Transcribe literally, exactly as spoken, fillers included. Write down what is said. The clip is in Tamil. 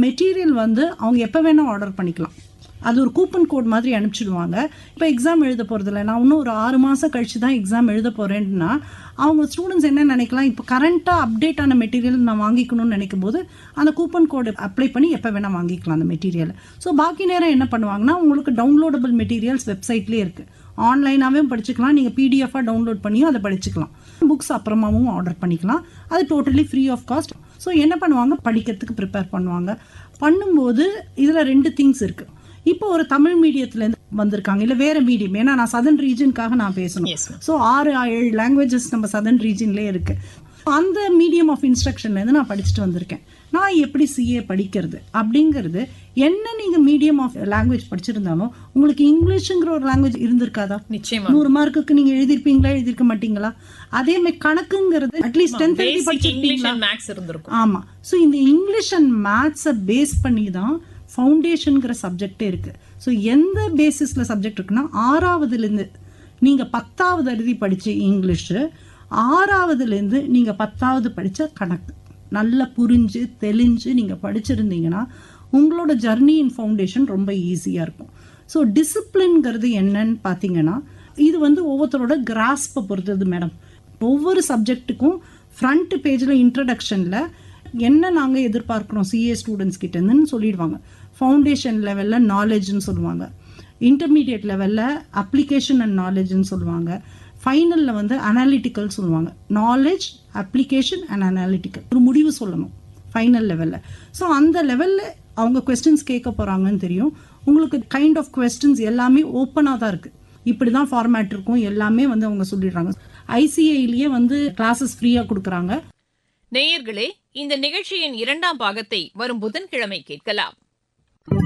மெட்டீரியல் வந்து அவங்க எப்போ வேணால் ஆர்டர் பண்ணிக்கலாம். அது ஒரு கூப்பன் கோட் மாதிரி அனுப்பிச்சிடுவாங்க. இப்போ எக்ஸாம் எழுத போகிறதில்ல, நான் இன்னும் ஒரு ஆறு மாதம் கழிச்சு தான் எக்ஸாம் எழுத போகிறேன்னா அவங்க ஸ்டூடெண்ட்ஸ் என்ன நினைக்கலாம், இப்போ கரண்ட்டாக அப்டேட் ஆன மெட்டீரியல் நான் வாங்கிக்கணும்னு நினைக்கும் போது அந்த கூப்பன் கோடு அப்ளை பண்ணி எப்போ வேணால் வாங்கிக்கலாம் அந்த மெட்டீரியல். ஸோ பாக்கி நேரம் என்ன பண்ணுவாங்கன்னா, உங்களுக்கு டவுன்லோடபிள் மெட்டீரியல்ஸ் வெப்சைட்லேயே இருக்குது. ஆன்லைனாகவும் படிச்சுக்கலாம், நீங்கள் பிடிஎஃபாக டவுன்லோட் பண்ணியும் அதை படிச்சுக்கலாம். புக்ஸ் அப்புறமாவும் ஆர்டர் பண்ணிக்கலாம். அது totally free of cost. So என்ன பண்ணுவாங்க, படிக்கிறதுக்கு ப்ரிப்பேர் பண்ணுவாங்க. பண்ணும்போது இதில் ரெண்டு திங்ஸ் இருக்குது. இப்போ ஒரு தமிழ் மீடியத்துலேருந்து வந்திருக்காங்க, இல்லை வேறு மீடியம், ஏன்னா நான் சதர்ன் ரீஜனுக்காக நான் பேசணும். ஸோ ஆறு ஏழு லாங்குவேஜஸ் நம்ம சதர்ன் ரீஜன்லேயே இருக்குது. அந்த மீடியம் ஆஃப் இன்ஸ்ட்ரக்ஷன்லேருந்து நான் படிச்சுட்டு வந்திருக்கேன். நான் எப்படி சிஏ படிக்கிறது அப்படிங்கிறது, என்ன நீங்கள் மீடியம் ஆஃப் லாங்குவேஜ் படிச்சிருந்தாலும் உங்களுக்கு இங்கிலீஷுங்கிற ஒரு லாங்குவேஜ் இருந்திருக்காதா? நிச்சயமா. நூறு மார்க்குக்கு நீங்கள் எழுதிருப்பீங்களா, எழுதிருக்க மாட்டீங்களா? அதே மாதிரி கணக்குங்கிறது அட்லீஸ்ட் டென்த் எழுதி படிச்சிருப்பீங்களா? ஆமாம். ஸோ இந்த இங்கிலீஷ் அண்ட் மேத்ஸை பேஸ் பண்ணி தான் ஃபவுண்டேஷனுங்கிற சப்ஜெக்டே இருக்குது. ஸோ எந்த பேசிஸில் சப்ஜெக்ட் இருக்குன்னா, ஆறாவதுலேருந்து நீங்கள் பத்தாவது எழுதி படித்த இங்கிலீஷு, ஆறாவதுலேருந்து நீங்கள் பத்தாவது படித்த கணக்கு நல்லா புரிஞ்சு தெளிஞ்சு நீங்கள் படிச்சிருந்தீங்கன்னா உங்களோட ஜர்னி இன் ஃபவுண்டேஷன் ரொம்ப ஈஸியாக இருக்கும். ஸோ டிசிப்ளின்ங்கிறது என்னன்னு பார்த்தீங்கன்னா, இது வந்து ஒவ்வொருத்தரோட கிராஸ்பை பொறுத்தது மேடம். ஒவ்வொரு சப்ஜெக்ட்டுக்கும் ஃப்ரண்ட் பேஜில் இன்ட்ரடக்ஷனில் என்ன நாங்கள் எதிர்பார்க்குறோம் சிஏ ஸ்டூடெண்ட்ஸ் கிட்டேருந்துன்னு சொல்லிடுவாங்க. ஃபவுண்டேஷன் லெவலில் நாலேஜ்னு சொல்லுவாங்க, இன்டர்மீடியட் லெவலில் அப்ளிகேஷன் அண்ட் நாலேஜ்னு சொல்லுவாங்க, ஃபைனலில் வந்து அனாலிட்டிக்கல் சொல்லுவாங்க. நாலேஜ், அப்ளிகேஷன் அண்ட் அனாலிட்டிக்கல் ஒரு முடிவு சொல்லணும் ஃபைனல் லெவலில். ஸோ அந்த லெவலில் அவங்க கொஸ்டின்ஸ் கேட்க போகிறாங்கன்னு தெரியும். உங்களுக்கு கைண்ட் ஆஃப் கொஸ்டின்ஸ் எல்லாமே ஓப்பனாக தான் இருக்குது. இப்படி தான் ஃபார்மேட் இருக்கும், எல்லாமே வந்து அவங்க சொல்லிடுறாங்க. ஐசிஐலேயே வந்து கிளாஸஸ் ஃப்ரீயாக கொடுக்குறாங்க. நேயர்களே, இந்த நிகழ்ச்சியின் இரண்டாம் பாகத்தை வரும் புதன்கிழமை கேட்கலாம்.